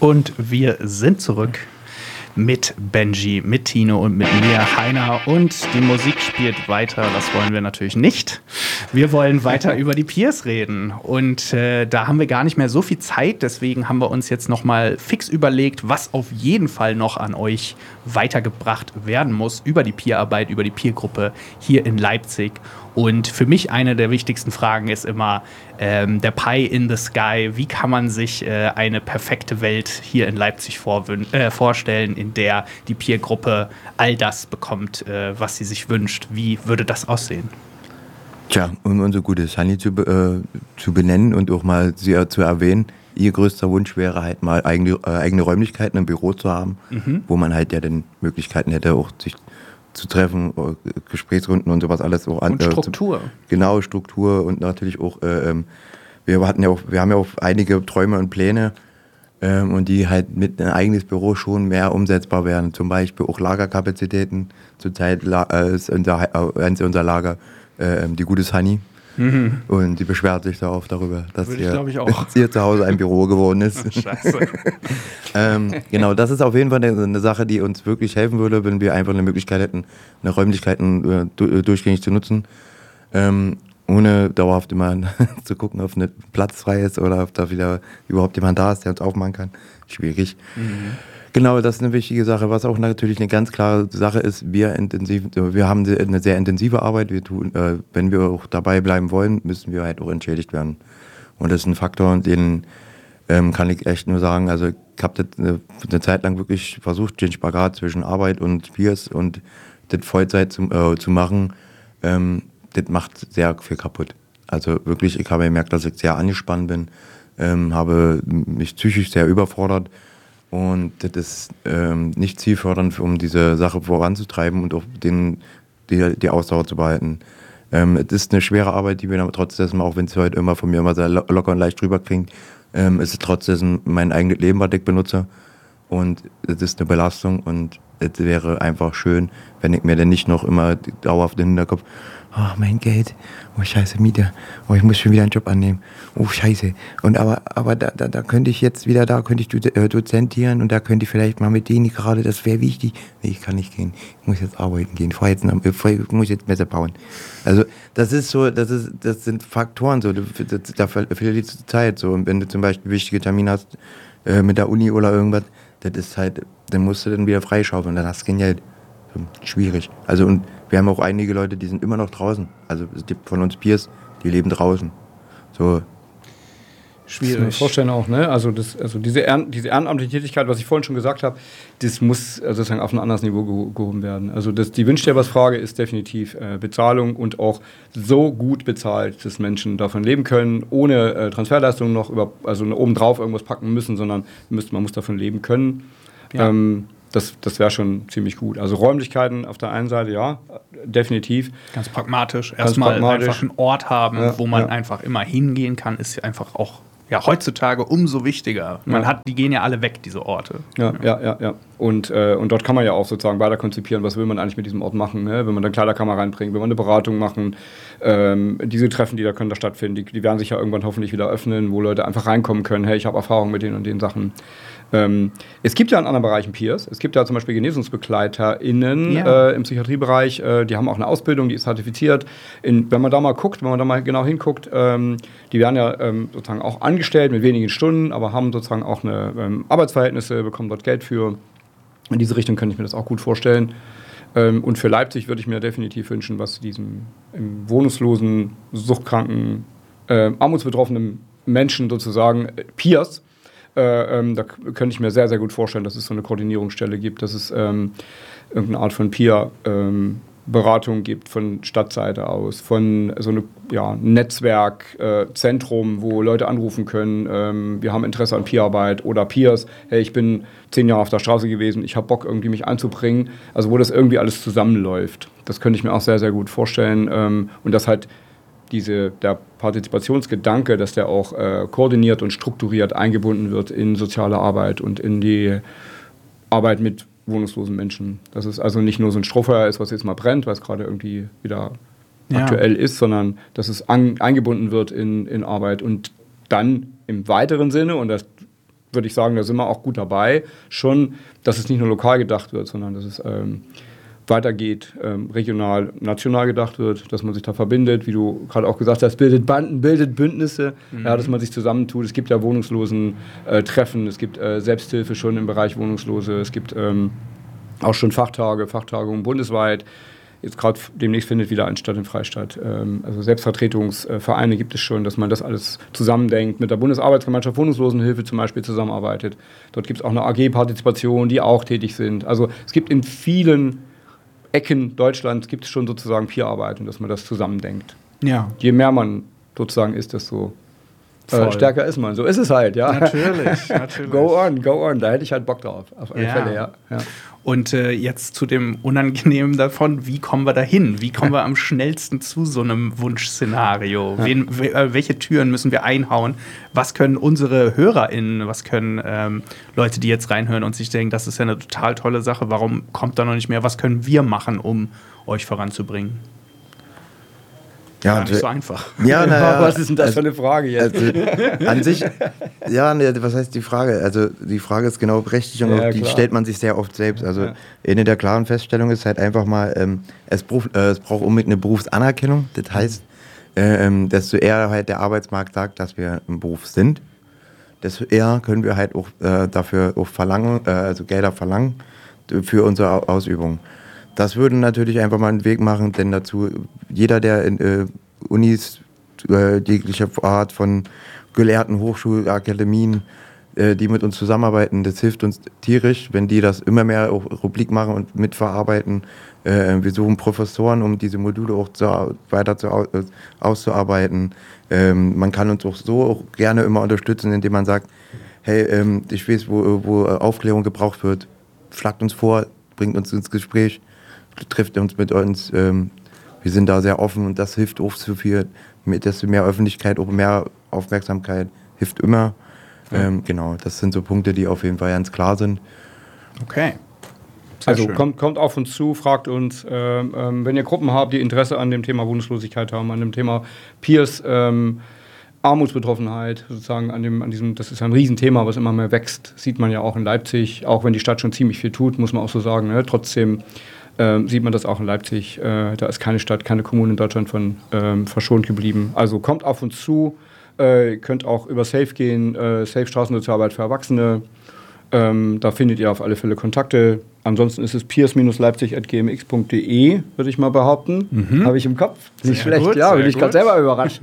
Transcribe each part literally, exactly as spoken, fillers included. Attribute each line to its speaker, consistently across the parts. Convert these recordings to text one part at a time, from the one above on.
Speaker 1: Und wir sind zurück mit Benji, mit Tino und mit mir, Heiner. Und die Musik spielt weiter, das wollen wir natürlich nicht. Wir wollen weiter über die Peers reden. Und äh, da haben wir gar nicht mehr so viel Zeit. Deswegen haben wir uns jetzt noch mal fix überlegt, was auf jeden Fall noch an euch weitergebracht werden muss über die Peerarbeit, über die Peergruppe hier in Leipzig. Und für mich eine der wichtigsten Fragen ist immer ähm, der Pie in the Sky. Wie kann man sich äh, eine perfekte Welt hier in Leipzig vorwün- äh, vorstellen, in der die Peergruppe all das bekommt, äh, was sie sich wünscht? Wie würde das aussehen?
Speaker 2: Tja, um unser gutes Honey zu, äh, zu benennen und auch mal sie zu erwähnen, ihr größter Wunsch wäre halt mal eigene, äh, eigene Räumlichkeiten im Büro zu haben, mhm. wo man halt ja dann Möglichkeiten hätte, auch sich zu treffen, Gesprächsrunden und sowas alles auch an.
Speaker 1: Und Struktur.
Speaker 2: Äh, zu, genau, Struktur und natürlich auch, äh, wir hatten ja auch, wir haben ja auch einige Träume und Pläne äh, und die halt mit einem eigenes Büro schon mehr umsetzbar wären. Zum Beispiel auch Lagerkapazitäten. Zurzeit äh, ist unser, äh, unser Lager äh, die Gutes Honey. Mhm. Und die beschwert sich da oft darüber, dass ihr,
Speaker 1: ich, auch.
Speaker 2: ihr zu Hause ein Büro geworden ist.
Speaker 1: Oh, scheiße.
Speaker 2: ähm, genau, das ist auf jeden Fall eine, eine Sache, die uns wirklich helfen würde, wenn wir einfach eine Möglichkeit hätten, eine Räumlichkeiten äh, durchgängig zu nutzen, ähm, ohne dauerhaft immer zu gucken, ob ein Platz frei ist oder ob da wieder überhaupt jemand da ist, der uns aufmachen kann. Schwierig. Mhm. Genau, das ist eine wichtige Sache. Was auch natürlich eine ganz klare Sache ist, wir, intensiv, wir haben eine sehr intensive Arbeit. Wir tun, äh, wenn wir auch dabei bleiben wollen, müssen wir halt auch entschädigt werden. Und das ist ein Faktor, den ähm, kann ich echt nur sagen. Also ich habe das eine, eine Zeit lang wirklich versucht, den Spagat zwischen Arbeit und Peers und das Vollzeit zu, äh, zu machen. Ähm, das macht sehr viel kaputt. Also wirklich, ich habe gemerkt, dass ich sehr angespannt bin, ähm, habe mich psychisch sehr überfordert. Und das ist ähm, nicht zielfördernd, um diese Sache voranzutreiben und auch den, die, die Ausdauer zu behalten. Ähm, es ist eine schwere Arbeit, die wir aber trotzdem, auch wenn es heute immer von mir immer sehr locker und leicht drüber klingt, ähm, es ist trotzdem mein eigenes Leben, was ich benutze. Und es ist eine Belastung und es wäre einfach schön, wenn ich mir dann nicht noch immer dauerhaft den Hinterkopf, oh, mein Geld, oh, scheiße, Miete, oh, ich muss schon wieder einen Job annehmen, oh, scheiße. Und aber, aber da, da, da könnte ich jetzt wieder, da könnte ich dozentieren und da könnte ich vielleicht mal mit denen gerade, das wäre wichtig. Nee, ich kann nicht gehen, ich muss jetzt arbeiten gehen, ich, jetzt nach, ich muss jetzt Messer bauen. Also das ist so, das ist, das sind Faktoren, so, das, da verliert die Zeit, so. Und wenn du zum Beispiel wichtige Termine hast äh, mit der Uni oder irgendwas, das ist halt, dann musst du dann wieder freischaufeln und dann hast du kein Geld. Schwierig. Also und wir haben auch einige Leute, die sind immer noch draußen. Also es gibt von uns Peers, die leben draußen. So.
Speaker 3: Schwierig. Das kann ich mir vorstellen auch, ne? Also, das, also diese, Ehren, diese ehrenamtliche Tätigkeit, was ich vorhin schon gesagt habe, das muss sozusagen auf ein anderes Niveau ge- gehoben werden. Also das, die Wünsch dir was Frage ist definitiv äh, Bezahlung und auch so gut bezahlt, dass Menschen davon leben können, ohne äh, Transferleistungen noch über, also obendrauf irgendwas packen müssen, sondern müsst, man muss davon leben können. Ja. Ähm, Das, das wäre schon ziemlich gut. Also Räumlichkeiten auf der einen Seite, ja, definitiv.
Speaker 1: Ganz pragmatisch. Erstmal einfach einen Ort haben,
Speaker 3: ja,
Speaker 1: wo man
Speaker 3: ja.
Speaker 1: einfach immer hingehen kann, ist einfach auch ja, heutzutage umso wichtiger. Man
Speaker 3: ja.
Speaker 1: hat, die gehen ja alle weg, diese Orte.
Speaker 3: Ja, ja, ja. ja. Und, äh, und dort kann man ja auch sozusagen weiter konzipieren, was will man eigentlich mit diesem Ort machen, ne? Wenn man dann Kleiderkammer reinbringt, wenn man eine Beratung machen. Ähm, diese Treffen, die da können da stattfinden, die, die werden sich ja irgendwann hoffentlich wieder öffnen, wo Leute einfach reinkommen können, hey, ich habe Erfahrung mit den und den Sachen. Ähm, es gibt ja in anderen Bereichen Peers. Es gibt ja zum Beispiel GenesungsbegleiterInnen ja. äh, im Psychiatriebereich. Äh, die haben auch eine Ausbildung, die ist zertifiziert. In, wenn man da mal guckt, wenn man da mal genau hinguckt, ähm, die werden ja ähm, sozusagen auch angestellt mit wenigen Stunden, aber haben sozusagen auch eine ähm, Arbeitsverhältnisse, bekommen dort Geld für. In diese Richtung kann ich mir das auch gut vorstellen. Ähm, und für Leipzig würde ich mir definitiv wünschen, was diesem im wohnungslosen, suchtkranken, äh, armutsbetroffenen Menschen sozusagen äh, Peers. Äh, ähm, da könnte ich mir sehr, sehr gut vorstellen, dass es so eine Koordinierungsstelle gibt, dass es ähm, irgendeine Art von Peer-Beratung ähm, gibt von Stadtseite aus, von so einem ja, Netzwerkzentrum, äh, wo Leute anrufen können, ähm, wir haben Interesse an Peerarbeit oder Peers, hey, ich bin zehn Jahre auf der Straße gewesen, ich habe Bock, irgendwie mich einzubringen, also wo das irgendwie alles zusammenläuft. Das könnte ich mir auch sehr, sehr gut vorstellen ähm, und das halt Diese, der Partizipationsgedanke, dass der auch äh, koordiniert und strukturiert eingebunden wird in soziale Arbeit und in die Arbeit mit wohnungslosen Menschen. Dass es also nicht nur so ein Strohfeuer ist, was jetzt mal brennt, weil es gerade irgendwie wieder ja. aktuell ist, sondern dass es an, eingebunden wird in, in Arbeit und dann im weiteren Sinne, und das würde ich sagen, da sind wir auch gut dabei. Schon, dass es nicht nur lokal gedacht wird, sondern dass es ähm, weitergeht, ähm, regional, national gedacht wird, dass man sich da verbindet, wie du gerade auch gesagt hast, bildet Banden, bildet Bündnisse, mhm. ja, dass man sich zusammentut. Es gibt ja Wohnungslosen-Treffen, äh, es gibt äh, Selbsthilfe schon im Bereich Wohnungslose, es gibt ähm, auch schon Fachtage, Fachtagungen bundesweit. Jetzt gerade demnächst findet wieder ein statt in Freistadt. Ähm, also Selbstvertretungsvereine gibt es schon, dass man das alles zusammendenkt, mit der Bundesarbeitsgemeinschaft Wohnungslosenhilfe zum Beispiel zusammenarbeitet. Dort gibt es auch eine A G-Partizipation, die auch tätig sind. Also es gibt in vielen Ecken Deutschlands gibt es schon sozusagen Peerarbeit und dass man das zusammendenkt.
Speaker 1: Ja.
Speaker 3: Je mehr man sozusagen ist, desto äh, stärker ist man. So ist es halt, ja.
Speaker 1: Natürlich, natürlich.
Speaker 3: Go on, go on. Da hätte ich halt Bock drauf, auf alle
Speaker 1: ja.
Speaker 3: Fälle, ja. ja.
Speaker 1: Und äh, jetzt zu dem Unangenehmen davon, wie kommen wir da hin? Wie kommen wir am schnellsten zu so einem Wunschszenario?
Speaker 3: Ja.
Speaker 1: Wen, we, welche Türen müssen wir einhauen? Was können unsere HörerInnen, was können ähm, Leute, die jetzt reinhören und sich denken, das ist ja eine total tolle Sache, warum kommt da noch nicht mehr? Was können wir machen, um euch voranzubringen?
Speaker 2: Ja,
Speaker 1: Gar nicht so einfach.
Speaker 2: Ja, na, ja,
Speaker 3: was ist denn das also, für eine Frage jetzt?
Speaker 2: Also, an sich, ja, ne, was heißt die Frage? Also die Frage ist genau berechtigt und ja, die klar. stellt man sich sehr oft selbst. Also ja. eine der klaren Feststellungen ist halt einfach mal, ähm, es, braucht, äh, es braucht unbedingt eine Berufsanerkennung. Das heißt, äh, ähm, desto eher halt der Arbeitsmarkt sagt, dass wir im Beruf sind, desto eher können wir halt auch äh, dafür auch verlangen, äh, also Gelder verlangen für unsere Ausübung. Das würde natürlich einfach mal einen Weg machen, denn dazu, jeder, der in äh, Unis, äh, jeglicher Art von Gelehrten, Hochschulakademien, äh, die mit uns zusammenarbeiten, das hilft uns tierisch, wenn die das immer mehr auch Rubrik machen und mitverarbeiten. Äh, wir suchen Professoren, um diese Module auch zu, weiter zu, äh, auszuarbeiten. Ähm, man kann uns auch so auch gerne immer unterstützen, indem man sagt, hey, ähm, ich weiß, wo, wo Aufklärung gebraucht wird, schlagt uns vor, bringt uns ins Gespräch, trifft uns mit uns, ähm, wir sind da sehr offen und das hilft auch so viel, desto mehr Öffentlichkeit, auch mehr Aufmerksamkeit hilft immer. Ja. Ähm, genau, das sind so Punkte, die auf jeden Fall ganz klar sind.
Speaker 1: Okay. Sehr
Speaker 3: also
Speaker 1: schön.
Speaker 3: kommt, kommt auf uns zu, fragt uns, ähm, ähm, wenn ihr Gruppen habt, die Interesse an dem Thema Wohnungslosigkeit haben, an dem Thema Peers, ähm, Armutsbetroffenheit, sozusagen an dem, an diesem, das ist ein Riesenthema, was immer mehr wächst, sieht man ja auch in Leipzig, auch wenn die Stadt schon ziemlich viel tut, muss man auch so sagen, ne? Trotzdem Ähm, sieht man das auch in Leipzig. Äh, da ist keine Stadt, keine Kommune in Deutschland von ähm, verschont geblieben. Also kommt auf uns zu. Äh, ihr könnt auch über Safe gehen, äh, Safe Straßensozialarbeit für Erwachsene. Ähm, da findet ihr auf alle Fälle Kontakte. Ansonsten ist es peers leipzig at g m x punkt d e, würde ich mal behaupten. Mhm. Habe ich im Kopf. Nicht
Speaker 1: sehr
Speaker 3: schlecht,
Speaker 1: gut,
Speaker 3: ja, bin ich
Speaker 1: gut.
Speaker 3: gerade selber überrascht.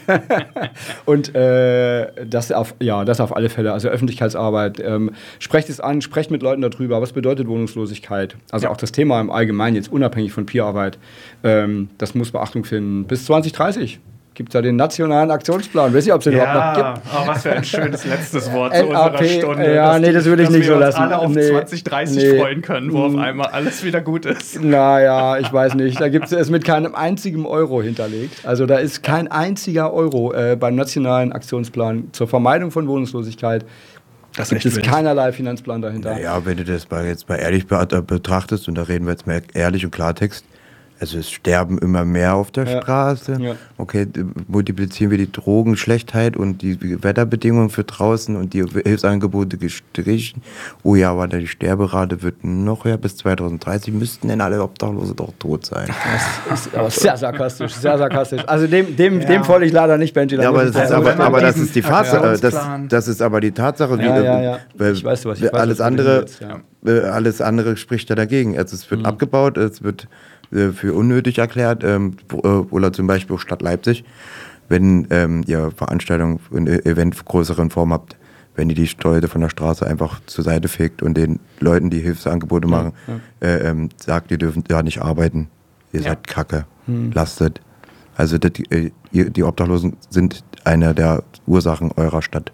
Speaker 3: Und äh, das, auf, ja, das auf alle Fälle, also Öffentlichkeitsarbeit. Ähm, sprecht es an, sprecht mit Leuten darüber, was bedeutet Wohnungslosigkeit. Also ja. auch das Thema im Allgemeinen, jetzt unabhängig von Peerarbeit, ähm, das muss Beachtung finden. Bis zwanzig dreißig gibt es ja den nationalen Aktionsplan. Weiß ich, ob es den
Speaker 1: ja,
Speaker 3: überhaupt noch gibt.
Speaker 1: Oh, was für ein schönes letztes Wort zu
Speaker 3: N A P,
Speaker 1: unserer Stunde.
Speaker 3: Ja, nee, das würde ich nicht so lassen.
Speaker 1: Dass wir uns alle auf
Speaker 3: nee,
Speaker 1: zwanzig dreißig
Speaker 3: nee.
Speaker 1: freuen können, wo auf einmal alles wieder gut ist.
Speaker 3: Naja, ich weiß nicht. Da gibt es es mit keinem einzigen Euro hinterlegt. Also da ist kein einziger Euro äh, beim nationalen Aktionsplan zur Vermeidung von Wohnungslosigkeit. Das gibt es keinerlei Finanzplan dahinter.
Speaker 2: Naja, wenn du das mal jetzt mal ehrlich betrachtest, und da reden wir jetzt mal ehrlich und Klartext, also es sterben immer mehr auf der ja. Straße. Ja. Okay, multiplizieren wir die Drogenschlechtheit und die Wetterbedingungen für draußen und die Hilfsangebote gestrichen. Oh ja, aber die Sterberate wird noch höher. Bis zwanzig dreißig müssten denn alle Obdachlose doch tot sein.
Speaker 3: Das ist aber sehr sarkastisch, sehr sarkastisch. Also dem, dem, ja. dem folge ich leider nicht, Benji.
Speaker 2: Ja, aber, das ist, aber, aber das ist die Tatsache. Das, das ist aber die Tatsache.
Speaker 3: Ja, ja, ja. Weil ich weiß, was ich weiß,
Speaker 2: alles,
Speaker 3: was
Speaker 2: andere,
Speaker 3: willst, ja.
Speaker 2: alles andere spricht ja dagegen. Also es wird mhm. abgebaut, es wird für unnötig erklärt, ähm, oder zum Beispiel auch Stadt Leipzig, wenn ähm, ihr Veranstaltungen, ein Event größeren Form habt, wenn ihr die Leute von der Straße einfach zur Seite fegt und den Leuten, die Hilfsangebote machen, ja, ja. Äh, ähm, sagt, ihr dürft da nicht arbeiten, ihr ja. seid Kacke, hm. lastet. Also das, äh, die Obdachlosen sind eine der Ursachen eurer Stadt.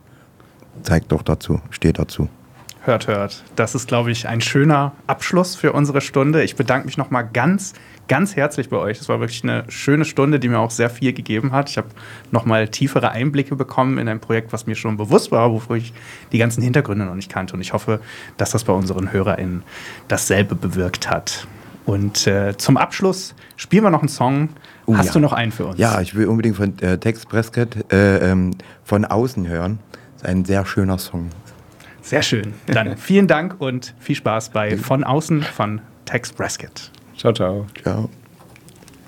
Speaker 2: Zeigt doch dazu, steht dazu.
Speaker 1: Hört, hört. Das ist, glaube ich, ein schöner Abschluss für unsere Stunde. Ich bedanke mich nochmal ganz, ganz herzlich bei euch. Das war wirklich eine schöne Stunde, die mir auch sehr viel gegeben hat. Ich habe nochmal tiefere Einblicke bekommen in ein Projekt, was mir schon bewusst war, wofür ich die ganzen Hintergründe noch nicht kannte. Und ich hoffe, dass das bei unseren HörerInnen dasselbe bewirkt hat. Und äh, zum Abschluss spielen wir noch einen Song. Oh, Hast ja. du noch einen für uns?
Speaker 2: Ja, ich will unbedingt von äh, Tex Prescott äh, ähm, von außen hören. Das ist ein sehr schöner Song.
Speaker 1: Sehr schön. Dann vielen Dank und viel Spaß bei Von Außen von Tex Braskett.
Speaker 3: Ciao, ciao.
Speaker 2: Ciao.